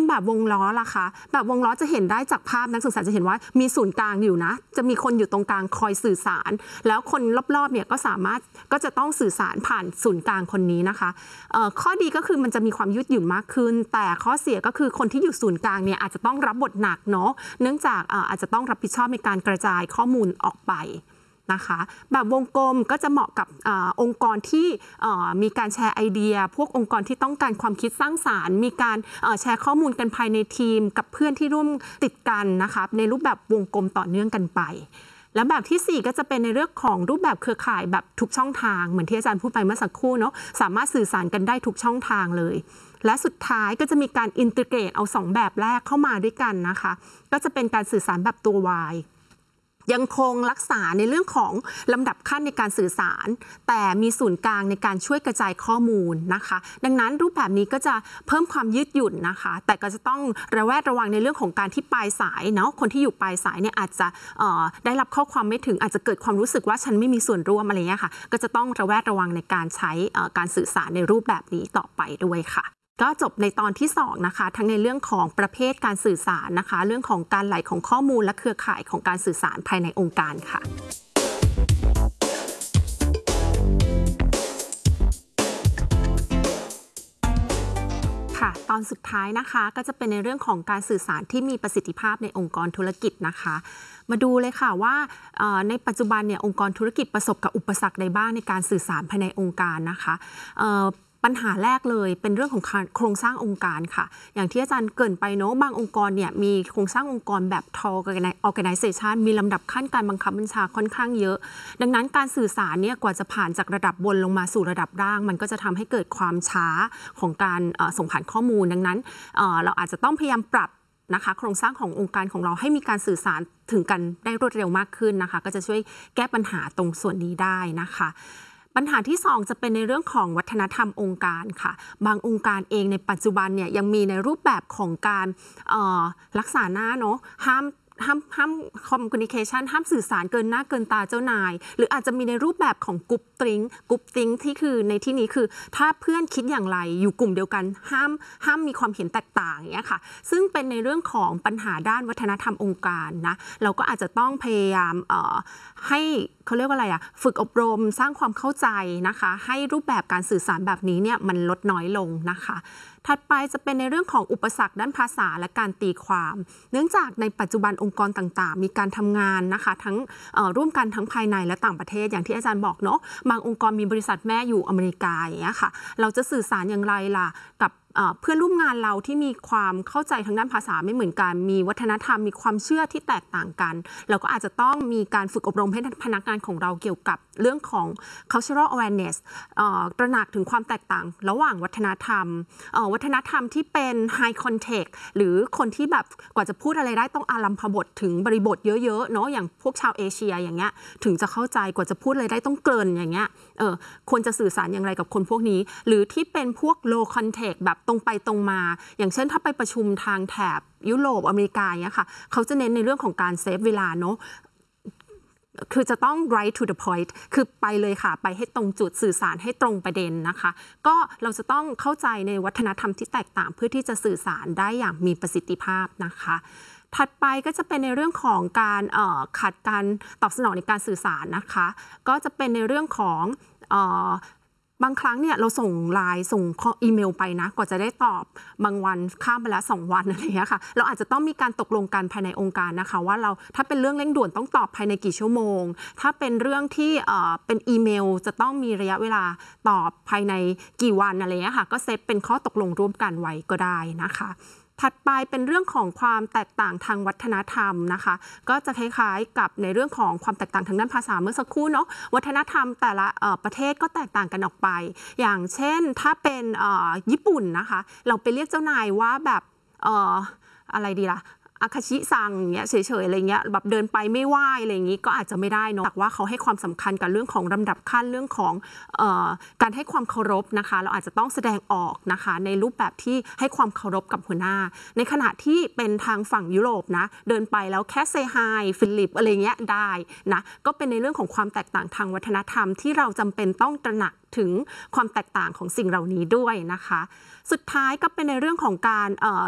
แบบวงล้อล่ะคะแบบวงล้อจะเห็นได้จากภาพนักศึกษาจะเห็นว่ามีศูนย์กลางอยู่นะจะมีคนอยู่ตรงกลางคอยสื่อสารแล้วคนรอบๆเนี่ยก็จะต้องสื่อสารผ่านศูนย์กลางคนนี้นะคะข้อดีก็คือมันจะมีความยืดหยุ่นมากขึ้นแต่ข้อเสียก็คือคนที่อยู่ศูนย์กลางเนี่ยอาจจะต้องรับบทหนักเนาะเนื่องจากอาจจะต้องรับผิดชอบในการกระจายข้อมูลออกไปนะคะแบบวงกลมก็จะเหมาะกับองค์กรที่มีการแชร์ไอเดียพวกองค์กรที่ต้องการความคิดสร้างสรรค์มีการแชร์ข้อมูลกันภายในทีมกับเพื่อนที่ร่วมติดกันนะคะในรูปแบบวงกลมต่อเนื่องกันไปและแบบที่4ก็จะเป็นในเรื่องของรูปแบบเครือข่ายแบบทุกช่องทางเหมือนที่อาจารย์พูดไปเมื่อสักครู่เนาะสามารถสื่อสารกันได้ทุกช่องทางเลยและสุดท้ายก็จะมีการอินทิเกรตเอา2แบบแรกเข้ามาด้วยกันนะคะก็จะเป็นการสื่อสารแบบตัว Yยังคงรักษาในเรื่องของลำดับขั้นในการสื่อสารแต่มีศูนย์กลางในการช่วยกระจายข้อมูลนะคะดังนั้นรูปแบบนี้ก็จะเพิ่มความยืดหยุ่นนะคะแต่ก็จะต้องระแวดระวังในเรื่องของการที่ปลายสายเนาะคนที่อยู่ปลายสายเนี่ยอาจจะได้รับข้อความไม่ถึงอาจจะเกิดความรู้สึกว่าฉันไม่มีส่วนร่วมอะไรเงี้ยค่ะก็จะต้องระแวดระวังในการใช้การสื่อสารในรูปแบบนี้ต่อไปด้วยค่ะก็จบในตอนที่2นะคะทั้งในเรื่องของประเภทการสื่อสารนะคะเรื่องของการไหลของข้อมูลและเครือข่ายของการสื่อสารภายในองค์การค่ะตอนสุดท้ายนะคะก็จะเป็นในเรื่องของการสื่อสารที่มีประสิทธิภาพในองค์กรธุรกิจนะคะมาดูเลยค่ะว่าในปัจจุบันเนี่ยองค์กรธุรกิจประสบกับอุปสรรคใดบ้างในการสื่อสารภายในองค์การนะคะปัญหาแรกเลยเป็นเรื่องของโครงสร้างองค์การค่ะอย่างที่อาจารย์เกริ่นไปเนาะบางองค์กรเนี่ยมีโครงสร้างองค์กรแบบ tall organization มีลำดับขั้นการบังคับบัญชาค่อนข้างเยอะดังนั้นการสื่อสารเนี่ยกว่าจะผ่านจากระดับบนลงมาสู่ระดับล่างมันก็จะทำให้เกิดความช้าของการส่งผ่านข้อมูลดังนั้นเราอาจจะต้องพยายามปรับนะคะโครงสร้างขององค์การของเราให้มีการสื่อสารถึงกันได้รวดเร็วมากขึ้นนะคะก็จะช่วยแก้ปัญหาตรงส่วนนี้ได้นะคะปัญหาที่2จะเป็นในเรื่องของวัฒนธรรมองค์การค่ะบางองค์การเองในปัจจุบันเนี่ยยังมีในรูปแบบของการรักษาหน้าเนาะห้ามคอมมูนิเคชันห้ามสื่อสารเกินหน้าเกินตาเจ้านายหรืออาจจะมีในรูปแบบของกรุ๊ปติ้งที่คือในที่นี้คือถ้าเพื่อนคิดอย่างไรอยู่กลุ่มเดียวกันห้ามมีความเห็นแตกต่างอย่างเงี้ยค่ะซึ่งเป็นในเรื่องของปัญหาด้านวัฒนธรรมองค์การนะเราก็อาจจะต้องพยายามให้เขาเรียกว่าอะไรฝึกอบรมสร้างความเข้าใจนะคะให้รูปแบบการสื่อสารแบบนี้เนี่ยมันลดน้อยลงนะคะถัดไปจะเป็นในเรื่องของอุปสรรคด้านภาษาและการตีความเนื่องจากในปัจจุบันองค์กรต่างๆมีการทำงานนะคะทั้งร่วมกันทั้งภายในและต่างประเทศอย่างที่อาจารย์บอกเนาะบางองค์กรมีบริษัทแม่อยู่อเมริกาอย่างเงี้ยค่ะเราจะสื่อสารอย่างไรล่ะกับเพื่อนร่วมงานเราที่มีความเข้าใจทางด้านภาษาไม่เหมือนกันมีวัฒนธรรมมีความเชื่อที่แตกต่างกันเราก็อาจจะต้องมีการฝึกอบรมให้พนักงานของเราเกี่ยวกับเรื่องของ cultural awareness ตระหนักถึงความแตกต่างระหว่างวัฒนธรรมที่เป็น high context หรือคนที่แบบกว่าจะพูดอะไรได้ต้องอารัมพบทถึงบริบทเยอะๆเนาะอย่างพวกชาวเอเชียอย่างเงี้ยถึงจะเข้าใจกว่าจะพูดอะไรได้ต้องเกินอย่างเงี้ยควรจะสื่อสารอย่างไรกับคนพวกนี้หรือที่เป็นพวก low context แบบตรงไปตรงมาอย่างเช่นถ้าไปประชุมทางแถบยุโรปอเมริกาอย่างเงี้ยค่ะเขาจะเน้นในเรื่องของการเซฟเวลาเนาะคือจะต้อง right to the point คือไปเลยค่ะไปให้ตรงจุดสื่อสารให้ตรงประเด็นนะคะก็เราจะต้องเข้าใจในวัฒนธรรมที่แตกต่างเพื่อที่จะสื่อสารได้อย่างมีประสิทธิภาพนะคะถัดไปก็จะเป็นในเรื่องของการขัดการตอบสนองในการสื่อสารนะคะก็จะเป็นในเรื่องของบางครั้งเนี่ยเราส่งไลน์ส่งอีเมลไปนะกว่าจะได้ตอบบางวันข้ามไปแล้ว2 วันอะไรอย่างเงี้ยค่ะเราอาจจะต้องมีการตกลงกันภายในองค์การนะคะว่าเราถ้าเป็นเรื่องเร่งด่วนต้องตอบภายในกี่ชั่วโมงถ้าเป็นเรื่องที่เป็นอีเมลจะต้องมีระยะเวลาตอบภายในกี่วันอะไรอย่างเงี้ยค่ะก็เซตเป็นข้อตกลงร่วมกันไว้ก็ได้นะคะถัดไปเป็นเรื่องของความแตกต่างทางวัฒนธรรมนะคะก็จะคล้ายๆกับในเรื่องของความแตกต่างทางด้านภาษาเมื่อสักครู่เนาะวัฒนธรรมแต่ละประเทศก็แตกต่างกันออกไปอย่างเช่นถ้าเป็นญี่ปุ่นนะคะเราไปเรียกเจ้านายว่าแบบอะไรดีล่ะอาคาชิซังเงี้ยเฉยๆอะไรเงี้ยแบบเดินไปไม่ไหวอะไรอย่างงี้ก็อาจจะไม่ได้เนาะแต่ว่าเขาให้ความสำคัญกับเรื่องของลำดับขั้นเรื่องของการให้ความเคารพนะคะเราอาจจะต้องแสดงออกนะคะในรูปแบบที่ให้ความเคารพกับหัวหน้าในขณะที่เป็นทางฝั่งยุโรปนะเดินไปแล้วแค่เซฮายฟิลิปอะไรเงี้ยได้นะก็เป็นในเรื่องของความแตกต่างทางวัฒนธรรมที่เราจำเป็นต้องตระหนักถึงความแตกต่างของสิ่งเหล่านี้ด้วยนะคะสุดท้ายก็เป็นในเรื่องของการ